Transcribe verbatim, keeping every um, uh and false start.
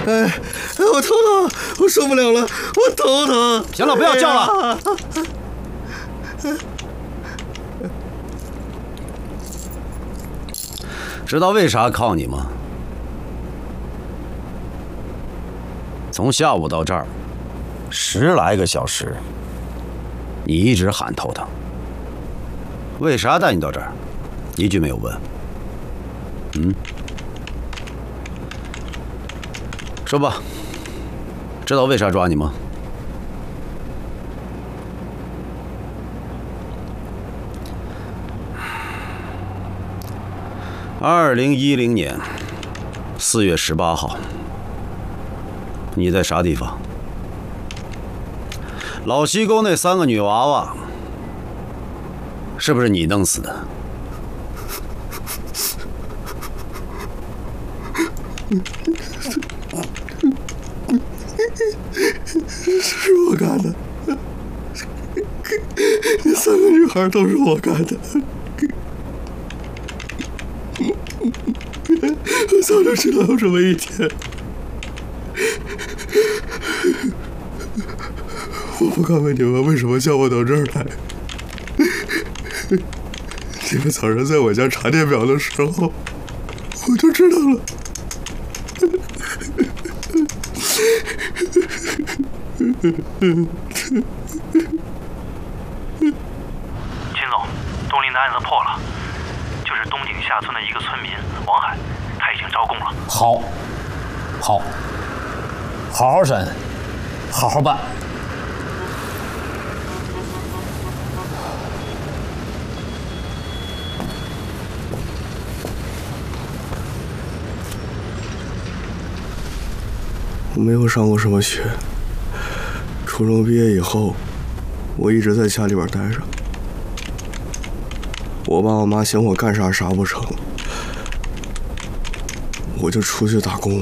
哎，哎，我头疼，我受不了了，我头疼。 行了，不要叫了。 哎、 知道为啥铐你吗？从下午到这儿，十来个小时，你一直喊头疼。为啥带你到这儿？一句没有问。嗯，说吧，知道为啥抓你吗？二零一零年四月十八号，你在啥地方？老西沟那三个女娃娃，是不是你弄死的？ 是我干的，那三个女孩都是我干的。我早就知道有这么一天，我不敢问你们为什么叫我到这儿来。你们早上在我家查电表的时候，我就知道了。 秦总，东林的案子破了，就是东井下村的一个村民王海，他已经招供了。 好，好，好好审，好好办。 我没有上过什么学，初中毕业以后，我一直在家里边待着。我爸我妈嫌我干啥啥不成，我就出去打工。